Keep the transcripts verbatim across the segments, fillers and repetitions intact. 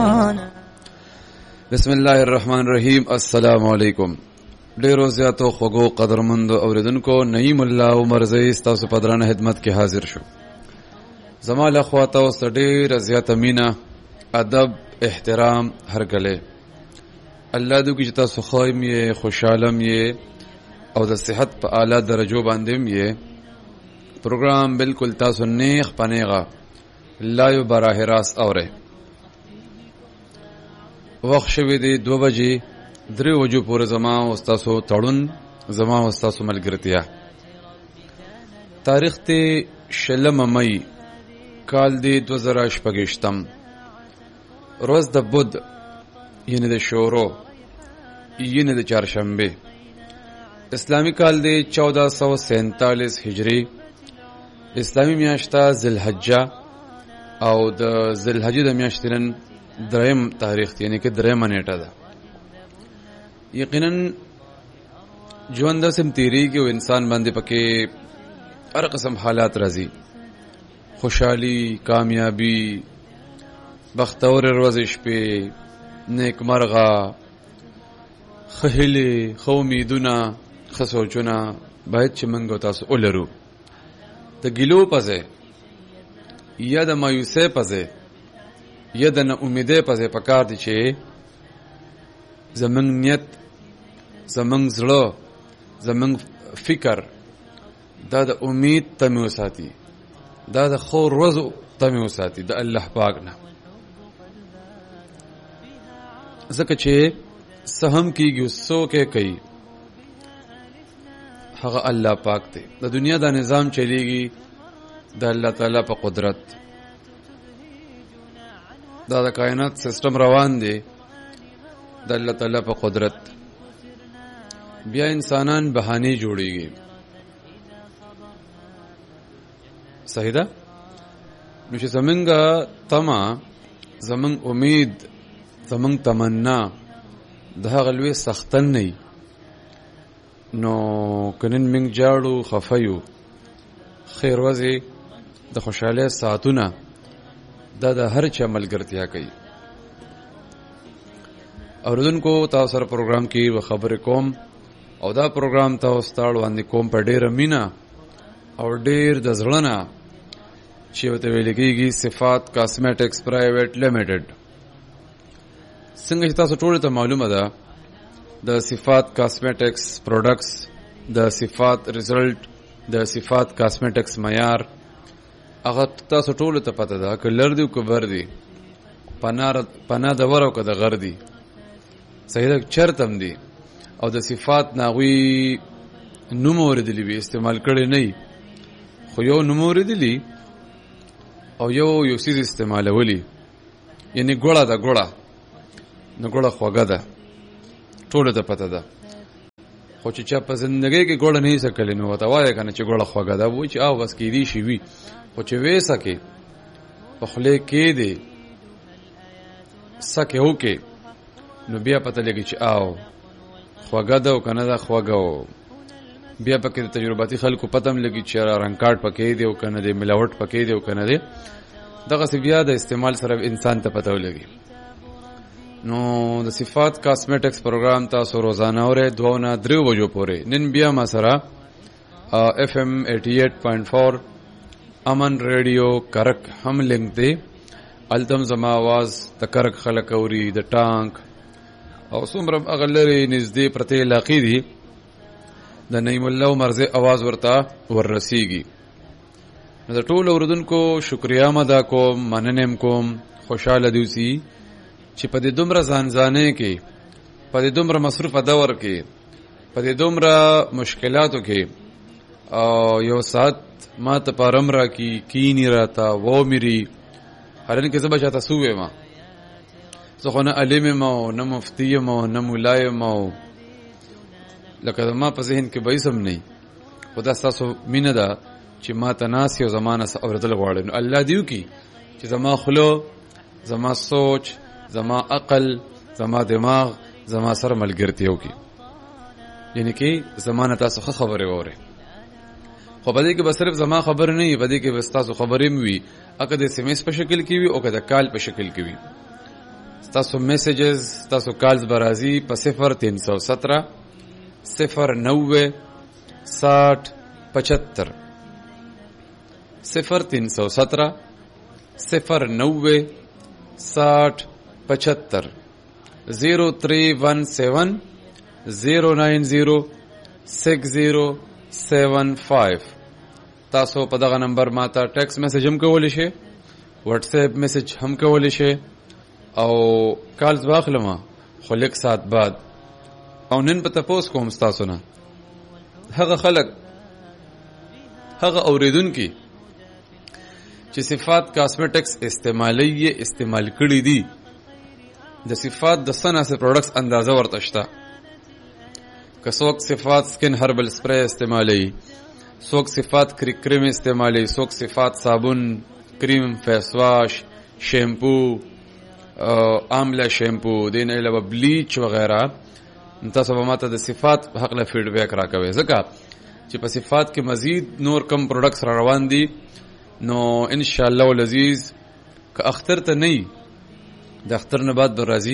بسم الله الرحمن الرحیم. السلام علیکم. ډیرو زیاتو خوږو قدرمند اوریدونکو، نعیم الله عمر زئی تاسو په درنه خدمت کې حاضر شو. زما له خوا تاسو ډیره زیاته مینا، ادب، احترام هرکله. الله دې کې تاسو خایم یې، خوشاله یې او د صحت په اعلی درجو باندې یې. پروګرام بالکل تاسو نیخ پنیغه لایو براه راست اوره. وخت شوی دی دو بجې درې وجو پورې زما او تاسو تړون، زما او تاسو ملګرتیا. تاریخ ته شلم مئی کال دی دو زره شپږشتم، روز د بود یعنی د شورو یعنی د چهارشنبه. اسلامی کال دی چودہ سو سینتالیس هجری. اسلامی میاشته ذوالحجه او د ذوالحجې د میاشتې نن دریم تاریخ دی، یعنی که دریم نیټه ده. یقینا ژوند داسې تیریږي او انسان باندې پکې هر قسم حالات راځي، خوشحالي، کامیابی، بختور ورځې شپې، نیکمرغه، ښه هیلې، ښه امیدونه، ښه سوچونه باید چې موږ تاسو ولرو. د ګیلو په ځای یا د مایوسۍ په ځای یا د نا امیدۍ په ځای پکار دی چې زمونږ نیت، زمونږ زړه، زمونږ فکر دا د امید تمې وساتي، دا د ښو ورځو تمې وساتي د الله پاک نه. ځکه چې څه هم کېږي، څوک یې کوي، هغه الله پاک دی. د دنیا دا نظام چلیږي د الله تعالی په قدرت. دا د کائنات سیستم روان دی د الله تعالی په قدرت. بیا انسانان بهانې جوړیږي. صحیح ده؟ نو چې زمونږ تمه، زمونږ امید، زمونږ تمنا د هغه لوی سختن نه، نو کنن موږ جاړو، خفه یو، خیر ورځې د خوشحالۍ ساعتونه دا د هر چا ملګرتیا کوي. اوریدونکو، تاسو سره پروګرام کې و خبرې کوم او دا پروګرام تاسو ته وړاندې کوم په ډېره مینه او ډېر د زړه نه چې ورته ویل کېږي صفات کاسمیټکس پرایویټ لیمیټډ. څنګه چې تاسو ټولو ته معلومه ده د صفات کاسمیټکس پروډکټس، د صفات ریزلټ، د صفات کاسمیټکس معیار، هغه تاسو ټولو ته پته ده که لر دی او که بر دی، پناه د ور او که د غر دی. صحیح ده؟ چرته هم دی او د صفات نه هغوی نوم اورېدلي وي، استعمال کړی نه، خو یو نوم اورېدلي او یو یو څیز استعمالولی، یعنی ګوړه ده. ګوړه نو ګوړه خوږه ده، ټولو ته پته ده. خو چې چا په زندګۍ کې ګوړه نه سکلی نو ورته وایه که نه چې ګوړه خوږه ده، وایي چې او بس کیدی شي وي، خو چې ویې سکې په خولې کېدې سکې وکې نو بیا پته لګي چې او خوږه ده او که نه ده خوږه و. بیا پکې د تجرباتي خلکو پته هم لګي چې رنګ کارت پکې دی او که نه دی، ملاوټ پکې دی او که نه دی. دغسې بیا د استعمال سره انسان ته پته ولګي. نو د صفات کاسمیټکس پروګرام تاسو روزانه اورئ دوه نه درې بجو پورې. نن بیا ما سره اف ام ایټي ایټ پوینټ فور امن ریډیو کرک هم لینک دی. التم زما आवाज د کرک خلک اوري، د ټانک او څومره هغه لرې نږدې پرتې علاقې دي د نعیم الله عمر زئی आवाज ورته وررسیږي. نو د ټولو اوریدونکو شکریا م ادا کوم، مننه کوم، خوشاله دي اوسئ چې په دې دومره ځان ځانۍ کې، په دې دومره مصروفه دور کې، په دې دومره مشکلاتو کې یو ساعت ما ته پارم را کی کینی راته و میری. هرن کې زه به چاته څه ووایم، زه خو نه علم یم او نه مفتي یم او نه مولا یم او لکه زما په ذهن کې به هېڅ هم نه وي، خو دا ستاسو مینه ده چې ما ته ناست یې او زما نه څه اورېدل غواړئ. نو الله دې وکړي چې زما خوله، زما سوچ، زما عقل، زما دماغ زما سره ملګرتیا وکړي، یعنی کې زما نه تاسو ښه خبرې واورئ. خو په دې کې به صرف زما خبر نه وي، په دې کې به ستاسو خبرې هم وي، اکه د ایس ایم ایس په شکل کې وي او که د کال په شکل کې وي. تاسو میسیجز تاسو کالز برازي په صفر تین سو سترہ صفر نوے ساٹھ پچہتر صفر تین سو سترہ صفر نوے ساٹھ پچہتر زیرو تھری ون سیون زیرو نائن زیرو سکس زیرو سیون فائیو. تاسو په دغه نمبر ماته ټیکس میسج هم کولی شئ، واتس اپ میسج هم کولی شئ او کالز واخلم خو لیک سات بعد. او نن په تپوس کوم تاسو نه هغه خلک هغه اوریدونکي چې صفات کاسمیټکس استعمالي یې استعمال کړي دي، د صفات د سنا سے پروډکټس اندازه ورته شته. که څوک صفات سکن هربل سپری استعمالي، څوک صفات کریم استعمالي، څوک صفات صابون، کریم، فیس واش، شیمپو، آمله شیمپو، دین علاوه بلیچ وغیرہ، تاسو به ماته د صفات په حق له فیډبیک راکوي، ځکه چې په صفات کې مزید نور کم پروډکټس را روان دي. نو ان شاء الله العزیز که اختر ته نه د اختر نه بعد به راځي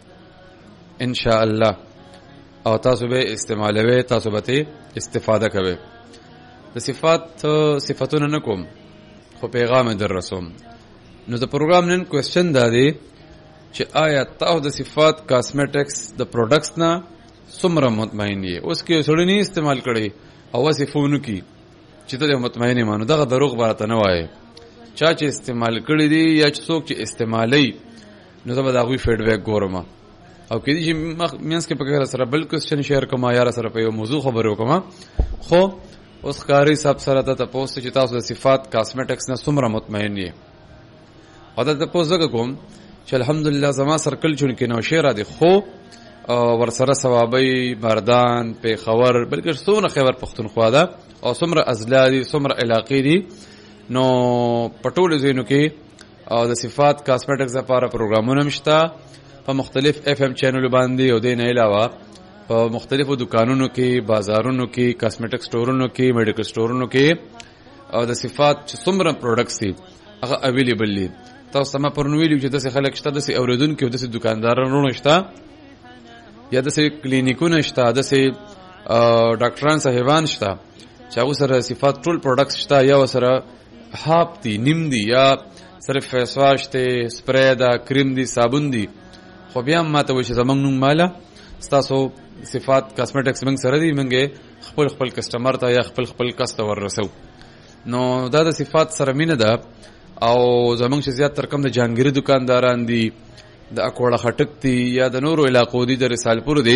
ان شاء الله، او تاسو به استعمالوي، تاسو به استفاده کوئ. د صفات صفاتونه نه کوم خو پیغام در رسوم. نو د پروګرام نن کوېسچن دا دی چې آیا تاسو د صفات کاسمیټکس د پروډکټس نه څومره مطمئن یې؟ اوس کې سړی نه استعمال کړي او واسې فونو کې چې ته مطمئن یې، مانو دغه دروغ براته نه وایي. چا چې استعمال کړي دي یا چې څوک چې استعمالي، نو زه به د هغوی فیډبیک ګورم او کېدای شي منځ کې پکې سره بل کوېسچن شیر کوم یا سره په یو موضوع خبرې وکړم. خو اوس قاری صاحب سره ته تپوس چې تاسو د صفات کاسمیټکس نه څومره مطمئن یې؟ او دا تپوس ځکه کوم چې الحمدلله زما سرکل چونکې نوشیره دی، خو ورسره ثوابۍ، مردان، پیښور، بلکې څومره خیبر پښتونخوا ده او څومره اضلاع دي، څومره علاقې دي، نو په ټولو ځایونو کې او د صفات کاسمیټکس لپاره پروګرامونه هم شته په مختلف اف ام چینلو باندې، او دې نه علاوه په مختلفو دکانونو کې، بازارونو کې، کاسمیټک سټورونو کې، میډیکل سټورونو کې او د صفات چې څومره پروډکټس دي هغه اویلیبل دي. تاسو ما پرون ویلو چې داسې خلک شته، داسې اوریدونکي او داسې دکاندارانو شته یا داسې کلینیکونه شته، داسې ډاکټران صاحبان شته چې هغو سره صفات ټول پروډکټس شته، یا سره هاپ دي، نیم دي، یا صرف فیس واش دی، سپری ده، کریم دی، صابون دی. خو بیا هم ماته وایي چې زموږ نوم ماله ستاسو صفات کاسمیټکس موږ سره دي، موږ خپل خپل کسټمر ته یا خپل خپل کس ته وررسو. نو دا د صفات سره مینه ده. او زموږ چې زیات تر کم د جهانګیري دکانداران دي، د اکوړه خټک دي، یا د نورو علاقو دي، د رسالپور دي،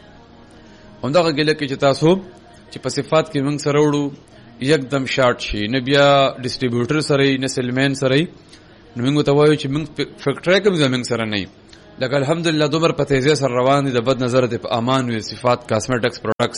همدغه ګیله کې چې تاسو چې په صفات کې موږ سره وړو یکدم شارټ شي، نه بیا ډسټریبیوټر سره یې، نه سیلمین سره یې، نو موږ ته وایو چې موږ فیکټرۍ کې زموږ سره نه یي. لکه الحمدلله دومره په تیزۍ سره روان دي، د بد نظره دي په امان وي صفات کاسمیټکس پروډکټس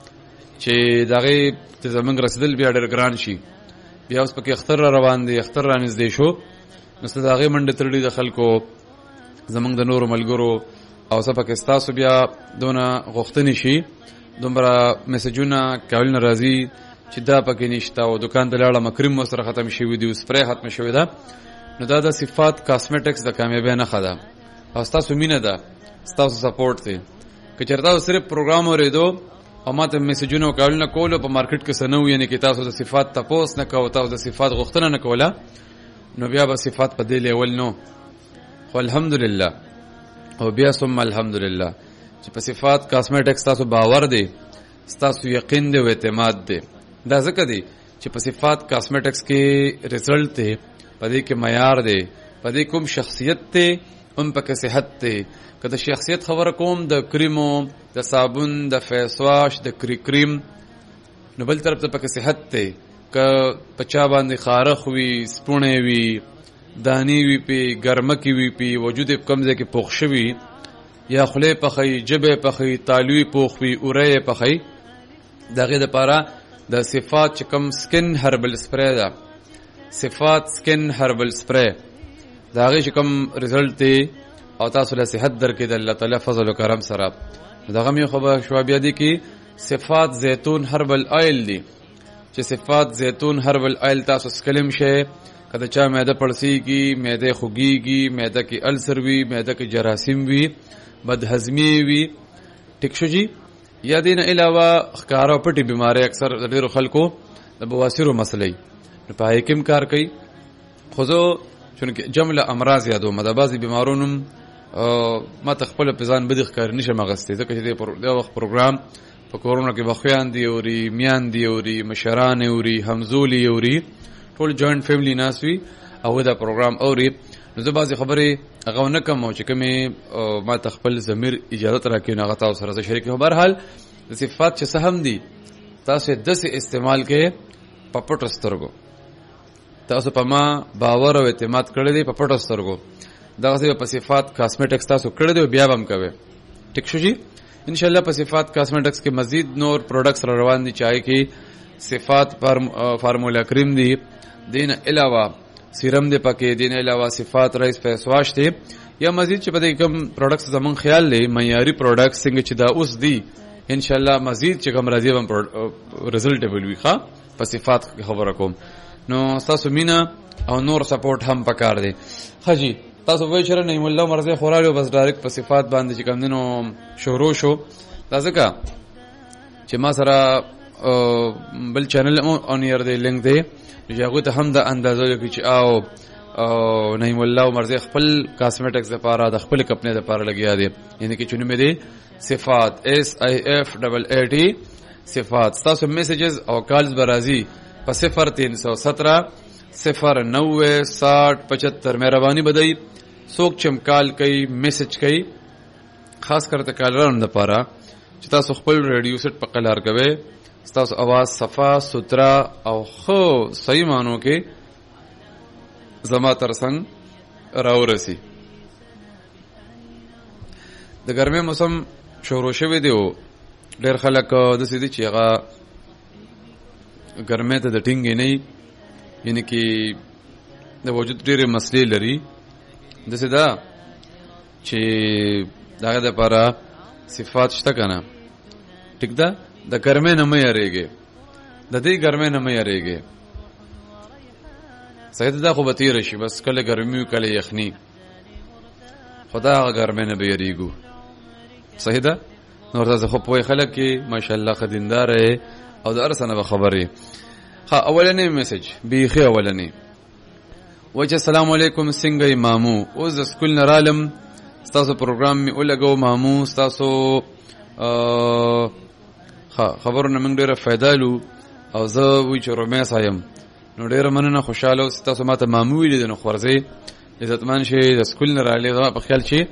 چې د هغې ته زموږ رسېدل بیا ډېر ګران شي. بیا اوس پکې اختر را روان دی، اختر را نږدې شو، نو څه د هغې منډې تړلي د خلکو، زموږ د نورو ملګرو، او څه پکې ستاسو بیا دونه غوښتنې شي، دومره میسجونه کالونه راځي چې دا پکې نشته او دکان ته لاړم کریم مو سره ختم شوي دي، سپری ختمه شوې ده. نو دا د صفات کاسمیټکس د کامیابۍ نښه ده او ستاسو مینه ده، ستاسو سپورټ دی. که چېرته تاسو صرف پروګرام اورېدو او ما ته میسجونه او کالونه کولو، په مارکیټ کې څه نه و، یعنې کې تاسو د صفات تپوس نه کوو، تاسو د صفات غوښتنه نه کوله، نو بیا به صفات په دې لیول نو. خو الحمدلله او بیا ثم الحمدلله چې په صفات کاسمیټکس تاسو باور دی، ستاسو یقین دی او اعتماد دی. دا ځکه دی چې په صفات کاسمیټکس کې رزلټ دی، په دې کې معیار دی، په دې کوم شخصیت دی، هم پکې صحت دی. که د شخصیت خبره کوم، د کریمو، د صابون، د فیس واش، د کری کریم، نو بل طرف ته پکې صحت دی. که په چا باندې خارخ وي، سپوڼې وي، دانی وي، پې ګرمکې وي، پې وجود یې په کوم ځای کې پوخ شوي، یا خولې پخوي، ژبې پخوي، تالوی پوخ وي، اوری یې پخوي، د هغې دپاره د صفات چې کوم سکن هربل سپری ده، صفات سکن هربل سپری، د هغې چې کوم رزلټ دی او تاسو له صحت درکې د الله تعالی فضل و کرم سره. دغه مې خو به شوه بیا دی کې صفات زیتون هربل آیل دی، چې صفات زیتون هربل آیل تاسو سکلم شئ، کله چا معده پړسیږي، معده خوږیږي، معده کې السر وي، معده کې جراثیم وي، بدهضمي وي، ټیک شو جی. یا دین علاوه ښکارا پټي بیماری اکثر د ډیرو خلکو د بواسیرو مسلې په پای کې کار کوي. خو زه چونکه جمله امراض یادو مده بعضی بیمارونو ما تخپل په ځان بدخ کار نشم غستې ځکه چې د وخت پروګرام په کورونا کې بخویان دی اوري، میان دی اوري، مشران اوري، همزولي اوري، ټول جوائنٹ فیملی ناس وي او دا پروګرام اوري. نو زه بعضی خبرې هغه نه کوم چې کومې ما تخپل ضمیر اجازه راکړي نه غتا او سره شریک. په هر حال د صفات چې سهم دي تاسو د سه استعمال کې په پټ سترګو، تاسو په ما باور او اعتماد کړی دی په پټ سترګو، دا څه په صفات کاسمیټکس تاسو کړی دی بیا هم کوي. ټیک شو جی. ان شاء الله په صفات کاسمیټکس کې مزید نور پروډکټس را روان دي چای کې صفات فارمولا کریم دی، دین علاوه سیرم دی پکې، دین علاوه صفات رئیس فیس واش دی، یا مزید چې په دې کوم پروډکټس زمون خیال لې معیاري پروډکټس څنګه چې دا اوس دی ان شاء الله مزید چې کوم راځي هم رزلټ به وي. ښه په صفات خبره کوم نو تاسو مینا او نور سپورټ هم پکار دی. خجی تاسو وای چر نه مولا مرزه خورالو بس ډایرکټ په صفات باندې چې کوم دینو شروع شو. دا ځکه چې ما سره بل چینل اون ایر دی لینک دی چې هغه ته هم د اندازو کې چې او نعیم الله مرزه خپل کاسمیټکس لپاره د خپل کمپنی لپاره لګیا دی، یعنی کې چونه مې دی صفات اس ای اف ډبل ای ټی صفات. تاسو میسجز او کالز برازي په صفر تین سو سترہ صفر نوے ساٹھ پچہتر مہربانی بدئی څوک چمکال کوي میسج کوي خاص کر ته کالرانو لپاره چې تاسو خپل ریډیو سیټ په قلار کوي، تاسو आवाज صفا سترا او خو صحیح مانو کې زما ترڅنګ راورسي. د ګرمه موسم شروع شوه دی او ډېر خلک د سې چې هغه ګرمه ته د ټینګ نه یعنی کې د وجود ډېرې مسلې لري. د سې دا چې داغه د لپاره صفات شته کنه ټیک ده. د ګرمه نه مې یریږي، د دې ګرمه نه مې یریږي. صحیح ده خو به تیر شي، بس کله ګرمي کله یخني، خدا هغه ګرمه نه به یریږو. صحیح ده. نور تاسو خو په خلک کې ماشاءالله خدیندار او د ارسنه خبرې. ها اولنې میسج بیخي اولنې وجه السلام علیکم څنګه مامو اوس د سکول نه رالم تاسو پروګرام می ولګو مامو تاسو خبرونه موږ ډیره فائدہ لو او زه وی چې رومه سایم نو ډیره مننه خوشاله او تاسو ماته مامو ویل نو خورځي عزتمن شي د سکول نه رالې دا په خیال شي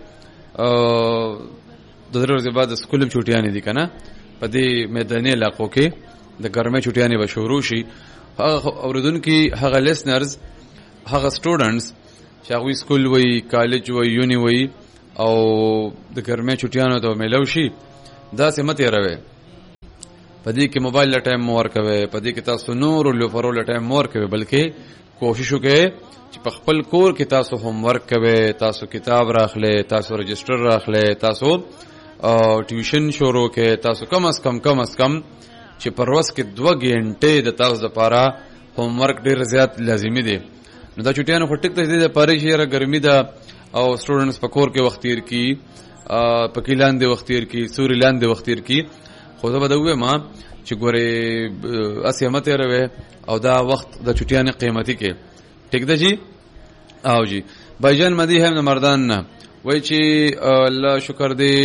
د درو ورځې بعد سکول هم چټیانې دي کنه په دې میداني علاقو کې د ګرمه چټیانې به شروع شي. هغه اوردونکو هغه لیسنرز هغه سټوډنټس چې هغه سکول وای کالج وای یونی وای او د ګرمه چټیانو ته ملو شي دا سمته راوي پدې کې موبایل له ټایم مور کوي، پدې کې تاسو نور له فرو له ټایم مور کوي، بلکې کوشش وکړئ چې په خپل کور کې تاسو هوم ورک کوي، تاسو کتاب راخلئ، تاسو رجستر راخلئ، تاسو ټیوشن شروع کړئ، تاسو کم از کم کم از کم چې پر ورځ کې دوه غنټې د تاسو لپاره هوم ورک ډیر زیات لازمي دی. نو دا چټیانو خټک ته دې لپاره چې را ګرمي ده او سټوډنټس په کور کې وخت تیر کی، په کلان دی وخت تیر کی، سوري لاندې وخت تیر کی. خو زه به دا ووایم چې ګورې اسیمت روي او دا وخت د چټیانې قیمتي کې ټیک ده جی. او جی بایجان مدی هم مردان نه وای چې الله شکر دی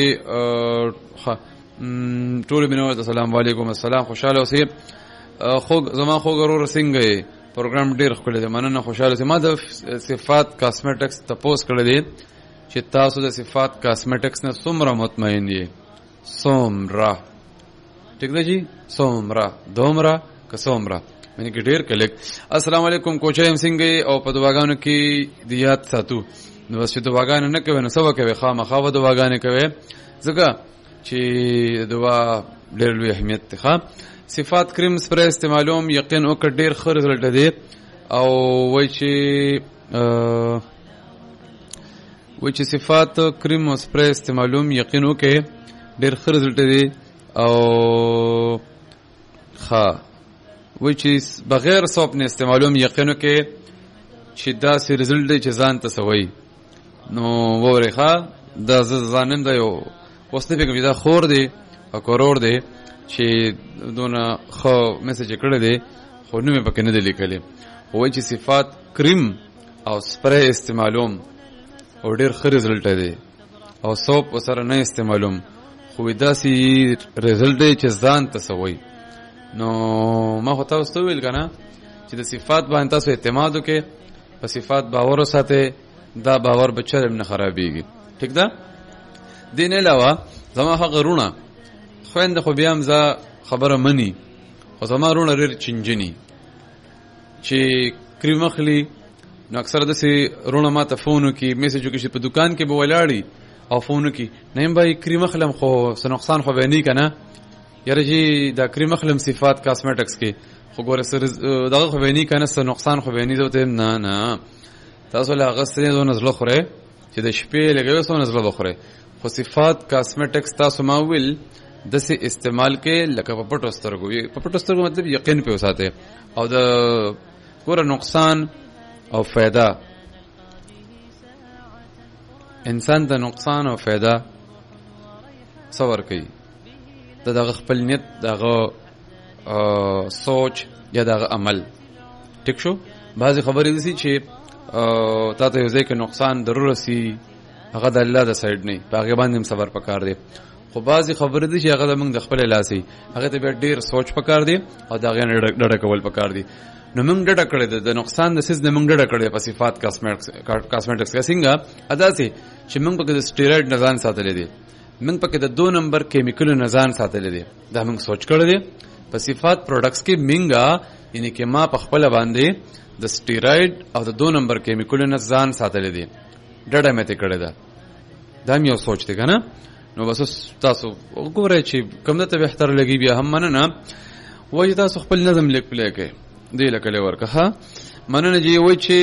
ټول بنو السلام علیکم السلام خوشاله اوسئ. خو زما خو غرور څنګه پروګرام ډیر خپل دی مننه خوشاله اوسئ. ما د صفات کاسمیټکس تپوس کړل دي چې تاسو د صفات کاسمیټکس نه څومره مطمئن یې څومره ٹھیک ده جی څومره دومره که څومره مې کې ډیر کلیک. السلام علیکم کوچایم څنګه او په دواګانو کې دیات ساتو نو چې دواګان نه کوي نو سبا کوي خامخا و دواګان کوي ځکه چې دوا ډېر لوی اهمیت ته. صفات کریم سپری استعمالوم یقین او ډېر ښه رزلټ دی او وای چې وای چې صفات کریم او سپری استعمالوم یقین او کې ډېر ښه رزلټ دی او ښه وای چې بغیر صوب نه استعمالوم یقین او کې چې دا سي رزلټ دی چې ځان ته سوي نو وره ښا دا ځانم دا یو اوس نه پیګم دا خور دی او کرور دی چې دونه خو میسج کړی دی خو نو مې پکې نه دی لیکلی وایي چې صفات کریم او سپری استعمالوم او ډېر ښه رزلټ دی او سوپ ورسره نه استعمالوم خو داسې رزلټ دی چې ځان ته سوي نو ما خو تاسو ته ویل که نه چې د صفات باندې تاسو اعتماد وکړئ په صفات باور وساتئ دا باور به چرم نه خرابېږي ټیک ده دې نه علاوه زما هغه وروڼه خویندې خو بیا هم زه خبره مني خو زما وروڼه ډېر چنجني چې کریم اخلي نو اکثره داسې وروڼه ما ته فون وکړي میسج وکړي چې په دکان کې به ولاړي او فون وکړي نه یم بای کریم اخلم خو څه نقصان خو به نه وي که نه یاره چې دا کریم اخلم صفات کاسمیټکس کې خو ګوره دغه خو به نه وي که نه څه نقصان خو به نه وي زه ورته یم نه نه تاسو له هغه څه دونه زړه خورئ چې د شپې لګوي څونه زړه به خورئ خو صفات کاسمیټکس تاسو ما ویل داسې استعمال کې لکه په پټو سترګو په پټو سترګو مطلب یقین پې وساتئ او د ګوره نقصان او فایده انسان ته نقصان او فایده څه ورکوي د دغه خپل نیت دغه سوچ یا دغه عمل ټیک شو بعضې خبرې داسې چې تا ته یو ځای کې نقصان ضرور رسي هغه د الله د سایډ نه په هغې باندې هم صبر پکار دی خو بعضې خبرې دي چې هغه زموږ د خپل لاس وي هغې ته بیا ډېر سوچ پکار دی او د هغې نه ډډه کول پکار دی نو موږ ډډه کړې ده د نقصان د څیز نه موږ ډډه کړې په صفات کاسمیټکس کې څنګه داسې چې موږ پکې د سټیرویډ نه ځان ساتلی دی موږ پکې د دو نمبر کیمیکلو نه ځان ساتلی دی دا موږ سوچ کړی دی په صفات پروډکټس کې موږ یعنې کې ما په خپله باندې د سټیرویډ او د دو نمبر کیمیکلو نه ځان ساتلی دی ډډه مې ترې کړې ده دا هم یو سوچ دی که نه نو بس تاسو وګورئ چې کوم ده ته بهتر لګي بیا هم مننه وایي تاسو خپل نظم لیک پلی کوئ دی لکه لی ورکه ها مننه جی وایي چې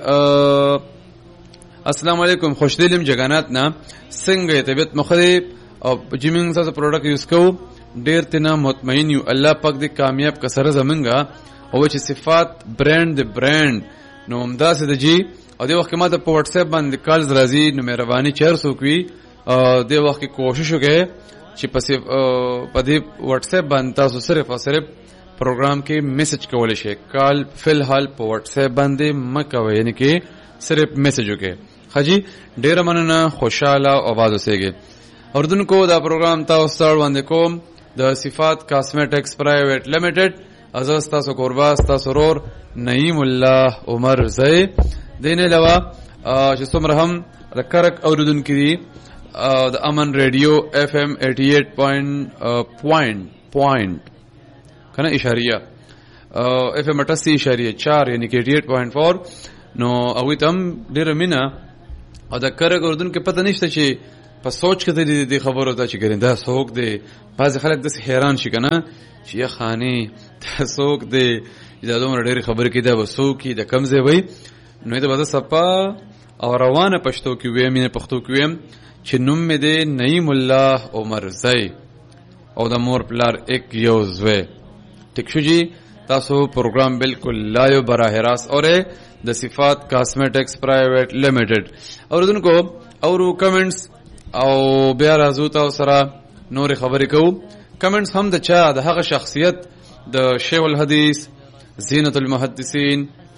السلام علیکم خوشدلیم جګانات نه څنګه یې طبیعت مو ښه دی او چې موږ ستاسو پروډکټ یوز کوو ډېر ترنه مطمئن یو الله پاک دې کامیاب که سره زمونږ او چې صفات برانډ د برانډ نو همداسې د جی او دې وخت کې ما ته په وټساپ باندې کالز راځي نو مهرباني چې هر څوک وي دې وخت کې کوشش وکړئ چې په دې وټساپ باندې تاسو صرف او صرف پروګرام کې میسج کولی شئ کال فی الحال په وټساپ باندې مه کوئ یعنې کې صرف میسج وکړئ ښه جي ډېره مننه خوشحاله او آباد اوسېږئ اردونکو دا پروګرام تاسو ته وړاندې کوم د صفات کاسمیټکس پرایویټ لیمیټډ زه ستاسو کوربه ستاسو ورور نعیم الله عمر زی دې نه علاوه چې څومره هم د کرک اورېدونکي دي د امن ریډیو اف ام ایټي ایټ پوینټ پوینټ کنه اشاریه اف ام اٹھاسی اشاریه چار یعنی کې ایټي ایټ پوینټ فور نو هغوی ته هم ډېره مینه او د کرک اورېدونکي پته نشته چې په سوچ کې د خبرو ته چې ګرین دا څوک دی بعضې خلک داسې حیران شي که نه چې یا خانې دا څوک دی دا دومره ډېرې خبرې کوي دا به څوک وي د کوم ځای وی نو یې ته به زه صفا او روانه پښتو کې ویم یعنې پښتو کې ویم چې نوم مې دی نعیم الله عمر زی او د مور پلار ایک یو زوی ټیک شو جي تاسو پروګرام بالکل لایو براه راست اورئ د صفات کاسمیټکس پرایویټ لیمیټډ اورېدونکو اورو کمنټس او بیا راځو تاسو سره نورې خبرې کوو کمنټس هم د چا د هغه شخصیت د شیخ الحدیث زینت المحدثین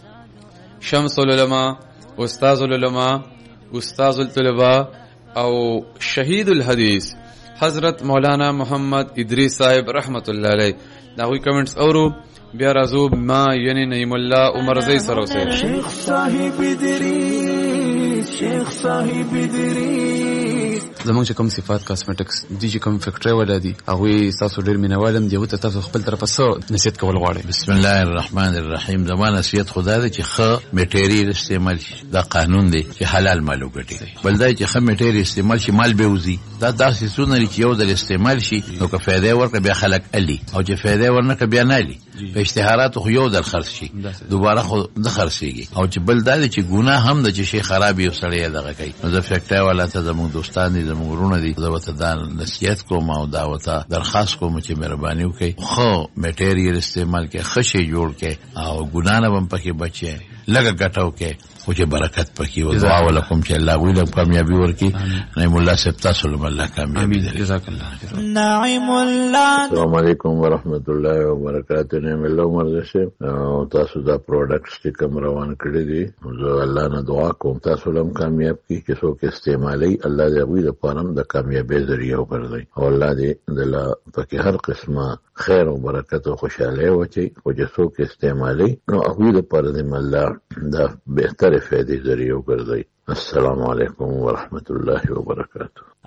شمس العلماء استاذ العلماء استاذ الطلباء او شهید الحدیث حضرت مولانا محمد ادریس صاحب رحمت الله علیه دا وی کمنټس اورو بیا راځو ما یعنی نعیم الله عمر زی سره اوسه شیخ صاحب ادریس شیخ صاحب ادریس زمونږ چې کوم صفات کاسمیټکس دي چې کوم فیکټری ولا دي هغوی ستاسو ډېر مینهوال هم دي هغوی ته تاسو خپل طرفه څه نصیحت کول غواړئ بسم الله الرحمن الرحیم زما نصیحت خدا ده چې ښه میټیریل استعمال شي دا قانون دی چې حلال مال وګټي بل دا چې ښه میټیریل استعمال شي مال به وځي دا داسې څونه دي چې یو ځل استعمال شي نو که فایده یې ورکړه بیا خلک الي او چې فایده یې ورنکړه بیا نه الي په اشتهاراتو خو یو ځل خرڅ شي دوباره خو نه خرڅېږي او چې بل دا دی چې ګناه هم ده چې شی خراب یو سړی یې دغه کوي نو زه فیکټری والا ته زموږ دوستان دي زموږ وروڼه دي زه ورته دا نصیحت کوم او دا ورته درخواست کوم چې مهرباني وکړئ ښه میټیریل استعمال کړئ ښه شی جوړ کړئ او ګناه نه به هم پکې بچئ لګه ګټو کې خو چې برکت پکې و. دعا ولکم چې الله ویلم کامیابی ورکړي. نعیم الله صاحب تاسو له الله کامیابی دي. جزاک الله خیر. نعیم الله. السلام علیکم ورحمت الله وبرکاته. نعیم الله عمر صاحب او تاسو دا پروډکټس چې کوم روان کړی دي زه الله نه دعا کوم تاسو لم کامیاب کړي چې څوک استعمالي الله دې هغوی لپاره د کامیابی ذریعہ وګرځي او الله دې دله پکې هر قسمه خیر او برکت او خوشاله وچی او چې څوک استعمالي نو هغوی لپاره دې الله دا بهتره فائدې ذریعہ وګرځي. السلام علیکم ورحمت الله وبرکاته.